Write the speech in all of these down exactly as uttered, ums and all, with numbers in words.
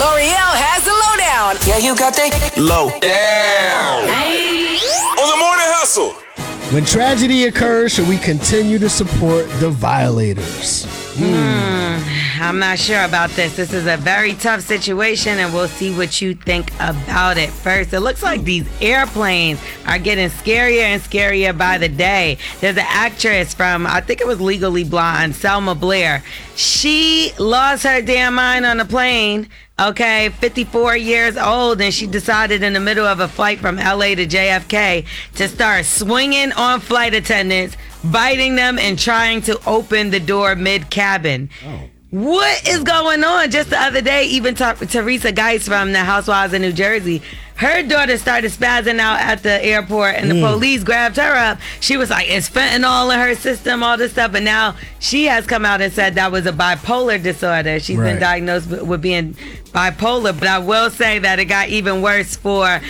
L'Oreal has the lowdown. Yeah, you got the low down. On the morning hustle. When tragedy occurs, should we continue to support the violators? Hmm, I'm not sure about this. This is a very tough situation, and we'll see what you think about it first. It looks like these airplanes are getting scarier and scarier by the day. There's an actress from, I think it was Legally Blonde, Selma Blair. She lost her damn mind on a plane. Okay, fifty-four years old, and she decided in the middle of a flight from L A to J F K to start swinging on flight attendants, biting them, and trying to open the door mid-cabin. Oh. What is going on? Just the other day, even t- Teresa Geis from the Housewives of New Jersey, her daughter started spazzing out at the airport, and the mm. police grabbed her up. She was like, it's fentanyl in her system, all this stuff. And now she has come out and said that was a bipolar disorder. She's right. been diagnosed with being bipolar. But I will say that it got even worse for uh,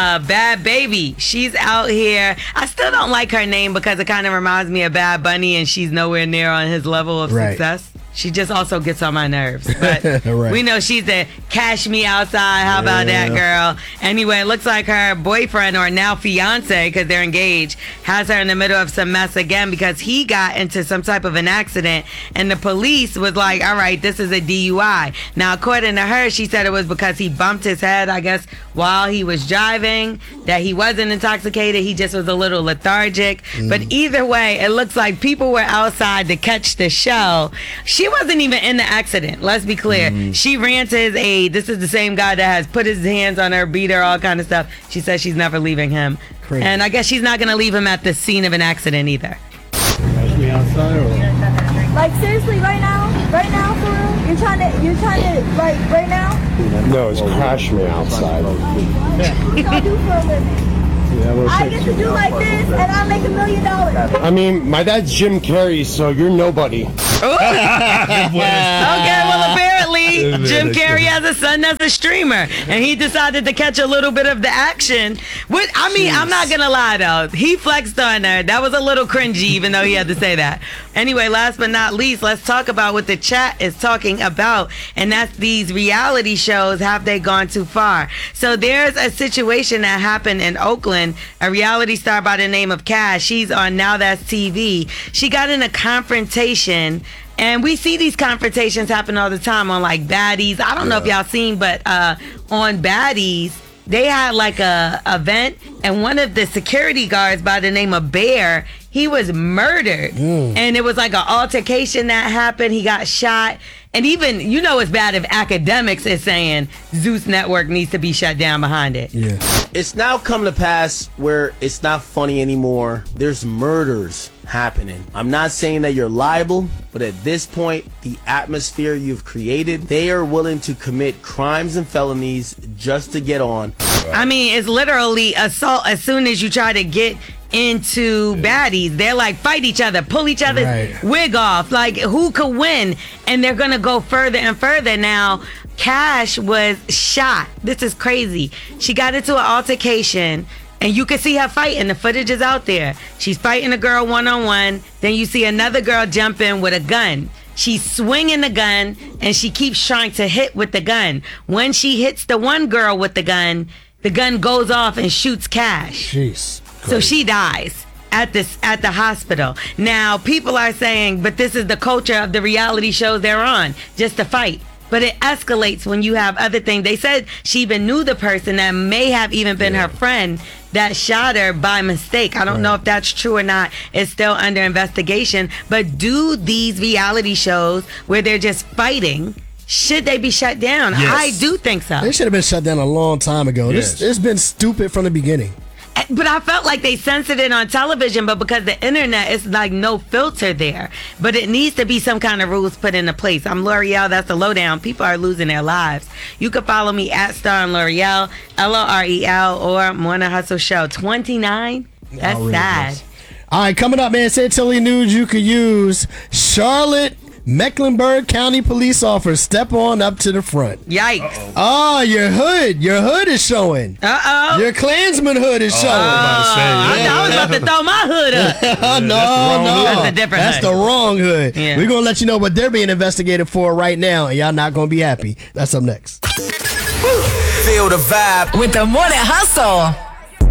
Bad Baby. She's out here. I still don't like her name because it kind of reminds me of Bad Bunny, and she's nowhere near on his level of right. success. She just also gets on my nerves. But right. we know she's the cash me outside. How about yeah. that, girl? Anyway, it looks like her boyfriend, or now fiance, because they're engaged, has her in the middle of some mess again because he got into some type of an accident, and the police was like, all right, this is a D U I. Now, according to her, she said it was because he bumped his head, I guess, while he was driving, that he wasn't intoxicated. He just was a little lethargic. Mm. But either way, it looks like people were outside to catch the show. She wasn't even in the accident, let's be clear. Mm. She ran to his aid. This is the same guy that has put his hands on her, beat her, all kind of stuff. She says she's never leaving him. Crazy. And I guess she's not going to leave him at the scene of an accident either. Catch me outside or? Like, seriously, right now? Right now, for real? You're trying to, you're trying to, like, right now? No, it's crash me outside. What y'all do for a living? Yeah, I get to do like this, and I make a million dollars. I mean, my dad's Jim Carrey, so you're nobody. Okay, well, apparently Jim Carrey has a son that's a streamer, and he decided to catch a little bit of the action. What, I mean, Jeez. I'm not gonna lie though, he flexed on her. That was a little cringy, even though he had to say that. Anyway, last but not least, let's talk about what the chat is talking about, and that's these reality shows. Have they gone too far? So there's a situation that happened in Oakland. A reality star by the name of Cash, she's on Now That's T V. She got in a confrontation, and we see these confrontations happen all the time on like Baddies. I don't yeah. know if y'all seen, but uh, on Baddies, they had like a event, and one of the security guards by the name of Bear, he was murdered. Mm. And it was like an altercation that happened. He got shot. And even, you know, it's bad if academics is saying Zeus Network needs to be shut down behind it. Yeah. It's now come to pass where it's not funny anymore. There's murders happening. I'm not saying that you're liable, but at this point, the atmosphere you've created, they are willing to commit crimes and felonies just to get on. I mean, it's literally assault as soon as you try to get into Baddies. They're like, fight each other, pull each other's right. wig off. Like, who could win? And they're going to go further and further. Now, Cash was shot. This is crazy. She got into an altercation, and you can see her fighting. The footage is out there. She's fighting a girl one-on-one. Then you see another girl jump in with a gun. She's swinging the gun, and she keeps trying to hit with the gun. When she hits the one girl with the gun, the gun goes off and shoots Cash. Jeez. So she dies at this at the hospital. Now, people are saying, but this is the culture of the reality shows they're on, just to fight. But it escalates when you have other things. They said she even knew the person that may have even been yeah. her friend that shot her by mistake. I don't right. know if that's true or not. It's still under investigation. But do these reality shows where they're just fighting, should they be shut down? Yes. I do think so. They should have been shut down a long time ago. Yes. This, it's been stupid from the beginning. But I felt like they censored it on television, but because the internet is like no filter there. But it needs to be some kind of rules put into place. I'm L'Oreal, that's the lowdown. People are losing their lives. You can follow me at Star and L'Oreal, L O R E L, or Morning Hustle Show. twenty-nine? That's sad. All right, coming up, man, say Tilly news you could use. Charlotte Mecklenburg County police officers step on up to the front. Yikes. Oh, your hood. Your hood is showing. Uh-oh. Your Klansman hood is showing. Oh, I, I was about to throw my hood up. Oh, no, no. That's a different That's hood. the wrong hood. Yeah. We're going to let you know what they're being investigated for right now, and y'all not going to be happy. That's up next. Feel the vibe With the Morning Hustle.